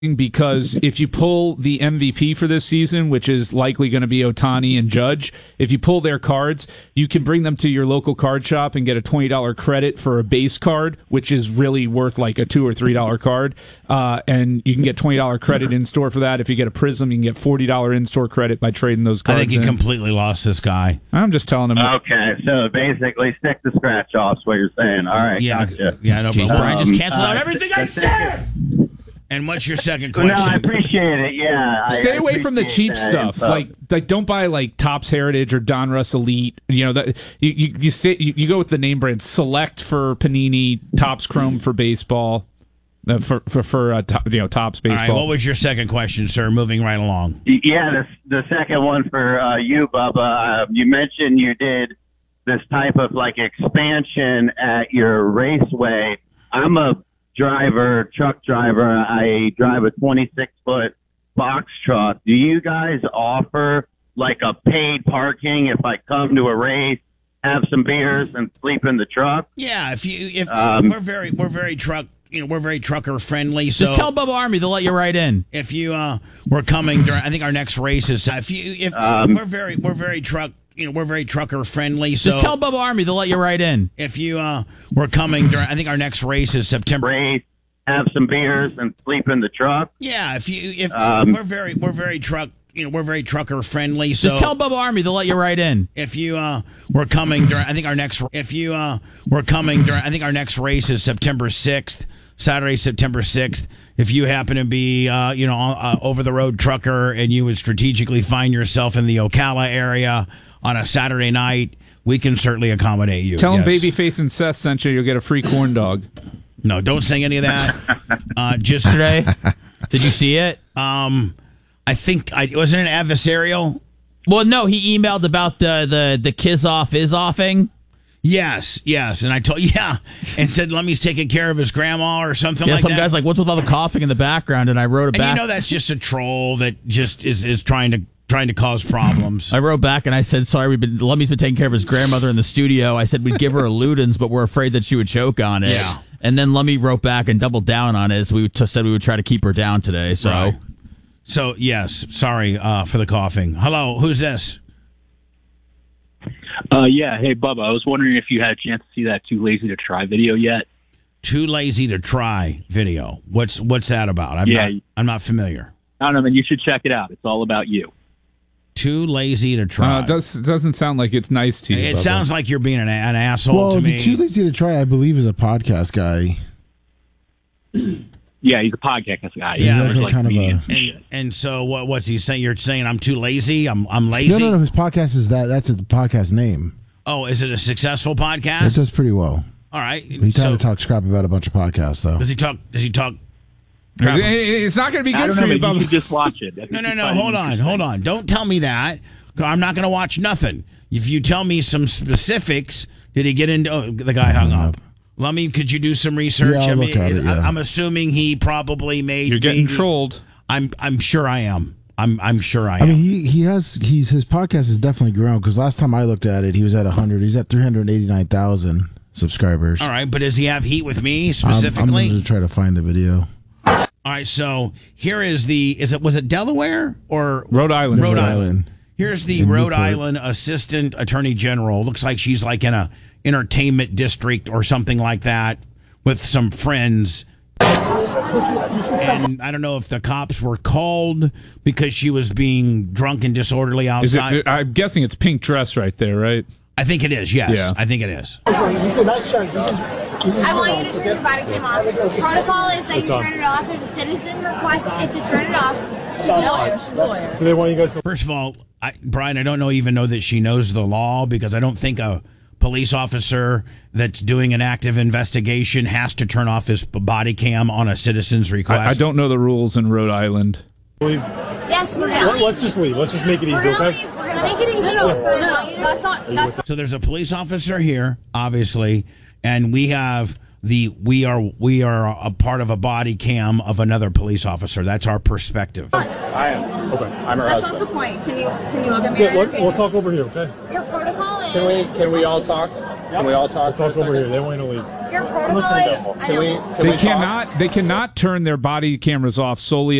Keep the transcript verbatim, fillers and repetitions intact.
because if you pull the M V P for this season, which is likely going to be Ohtani and Judge, if you pull their cards, you can bring them to your local card shop and get a twenty dollars credit for a base card, which is really worth like a two dollars or three dollars card. Uh, and you can get twenty dollars credit in store for that. If you get a Prism, you can get forty dollars in store credit by trading those cards. I think you in. completely lost this guy. I'm just telling him. Okay, so basically, stick to scratch offs. What you're saying? All right, Yeah, gotcha. yeah, no Jeez, problem. Brian just Um, canceled out uh, everything I said. And what's your second Well, question? no, I appreciate it. Yeah, I- Stay I away from the appreciate cheap that stuff. info. Like, like don't buy like Topps Heritage or Donruss Elite. You know that you you you, stay, you you go with the name brand. Select for Panini, Topps Chrome for baseball, uh, for for for uh, top, you know Topps All baseball. right, what was your second question, sir? Moving right along. Yeah, the the second one for uh, you, Bubba. Uh, you mentioned you did this type of like expansion at your raceway. I'm a driver, truck driver. I drive a twenty-six foot box truck. Do you guys offer like a paid parking if I come to a race, have some beers, and sleep in the truck? Yeah, if you if Um, we're very we're very truck you know we're very trucker friendly. So Just tell Bubba Army they'll let you right in. if you uh we're coming during, I think our next race is if you if Um, we're very we're very truck you know we're very trucker friendly. So Just tell Bubba Army they'll let you right in. if you uh we're coming during, I think our next race is September. Race, have some beers, and sleep in the truck? Yeah, if you if Um, we're very we're very truck you know we're very trucker friendly. So Just tell Bubba Army they'll let you right in. if you uh we're coming during, I think our next if you uh we're coming during, I think our next race is September sixth, Saturday, September sixth. If you happen to be uh you know uh, over the road trucker and you would strategically find yourself in the Ocala area on a Saturday night, we can certainly accommodate you. Tell him yes. Babyface and Seth sent you. You'll get a free corn dog. No, don't say any of that. uh just Today, did you see it? um I think I wasn't it adversarial. Well, no, he emailed about the the the kiss off is offing. Yes, yes, and I told yeah, and said Lemmy's taking care of his grandma or something Yeah, like some that. guy's like, "What's with all the coughing in the background?" And I wrote it and back. you know that's just a troll that just is is trying to trying to cause problems. I wrote back and I said, "Sorry, we've been Lemmy's been taking care of his grandmother in the studio." I said we'd give her a Ludens, but we're afraid that she would choke on it. Yeah. And then Lemmy wrote back and doubled down on it. So we t- said we would try to keep her down today. So. Right. So yes, sorry uh, for the coughing. Hello, who's this? Uh, yeah. Hey, Bubba, I was wondering if you had a chance to see that Too Lazy to Try video yet. Too Lazy to Try video. What's what's that about? I'm Yeah. not, I'm not familiar. I don't know, man. You should check it out. It's all about you. Too Lazy to Try. Uh, it does, it doesn't sound like it's nice to you. it Bubba. sounds like you're being an, an asshole Well, to the me. Too Lazy to Try, I believe, is a podcast guy. Yeah, he's a podcast guy. Yeah, He that's does, like kind of comedians a- and and, shit. and so what? What's he saying? You're saying I'm too lazy. I'm I'm lazy. No, no, no. His podcast is that. That's the podcast name. Oh, is it a successful podcast? It does pretty well. All right. He tried So, to talk crap about a bunch of podcasts, though. does he talk? Does he talk? It- It's not going to be I good don't for know, you, man. You Bubba. should just watch it. I think No, no, you'd no. find it Hold on, interesting. hold on. Don't tell me that. I'm not going to watch nothing. If you tell me some specifics, did he get into? Oh, the guy hung up. Let me. Could you do some research? Yeah, I'll I mean, look at it, yeah. I'm assuming he probably made. You're getting maybe- trolled. I'm. I'm sure I am. I'm. I'm sure I am. I mean, he he has he's his podcast has definitely grown because last time I looked at it, he was at one hundred. He's at three hundred eighty nine thousand subscribers. All right, but does he have heat with me I'm, I'm specifically? going to try to find the video. All right, so here is the. Is it was it Delaware or Rhode Island. Rhode Rhode Island. Island. Here's the In Rhode Newport. Island Assistant Attorney General. Looks like she's like in a entertainment district or something like that with some friends. And I don't know if the cops were called because she was being drunk and disorderly Is outside. it, I'm guessing it's pink dress right there, right? I think it is, yes. Yeah. I think it is. This is not showing. This is. This is I want you to turn the body cam off. Protocol is that you turn it off. If a citizen requests it to turn it off, she's a lawyer. She's a lawyer. So they want you guys to. First of all, I, Brian, I don't know even know that she knows the law because I don't think a police officer that's doing an active investigation has to turn off his body cam on a citizen's request. I, I don't know the rules in Rhode Island. Leave. Yes, we're gonna. Let- Let's just leave. Let's just make it We're easy, gonna okay? leave. We're gonna make it easy. No, no, no. That's not. That's So there's a police officer here, obviously, and we have the we are we are a part of a body cam of another police officer. That's our perspective. I am. Okay. I'm her That's not husband. the point. Can you can you look at me? Yeah, let, we'll talk over here, okay? Your protocol is. Can we can we all talk? Can we all talk? We'll talk over here. They want you to leave. Your protocol is. I Can we? know. Can They we talk? cannot. They cannot turn their body cameras off solely